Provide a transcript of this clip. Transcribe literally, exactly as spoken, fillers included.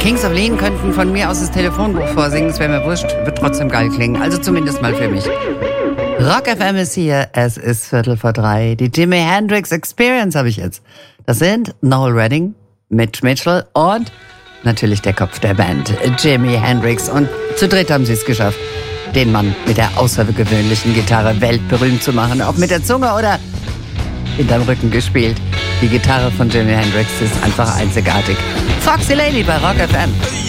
Kings of Leon könnten von mir aus das Telefonbuch vorsingen, es wäre mir wurscht, wird trotzdem geil klingen. Also zumindest mal für mich. Rock F M ist hier, es ist Viertel vor drei. Die Jimi Hendrix Experience habe ich jetzt. Das sind Noel Redding, Mitch Mitchell und natürlich der Kopf der Band, Jimi Hendrix. Und zu dritt haben sie es geschafft, den Mann mit der außergewöhnlichen Gitarre weltberühmt zu machen. Ob mit der Zunge oder hinterm Rücken gespielt. Die Gitarre von Jimi Hendrix ist einfach einzigartig. Foxy Lady bei Rock F M.